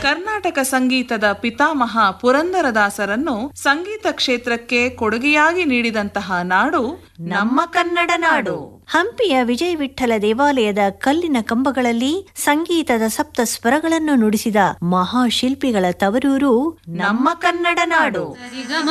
ಕರ್ನಾಟಕ ಸಂಗೀತದ ಪಿತಾಮಹ ಪುರಂದರದಾಸರನ್ನು ಸಂಗೀತ ಕ್ಷೇತ್ರಕ್ಕೆ ಕೊಡುಗೆಯಾಗಿ ನೀಡಿದಂತಹ ನಾಡು ನಮ್ಮ ಕನ್ನಡ ನಾಡು. ಹಂಪಿಯ ವಿಜಯ ವಿಠ್ಠಲ ದೇವಾಲಯದ ಕಲ್ಲಿನ ಕಂಬಗಳಲ್ಲಿ ಸಂಗೀತದ ಸಪ್ತ ಸ್ವರಗಳನ್ನು ನುಡಿಸಿದ ಮಹಾಶಿಲ್ಪಿಗಳ ತವರೂರು ನಮ್ಮ ಕನ್ನಡ ನಾಡು.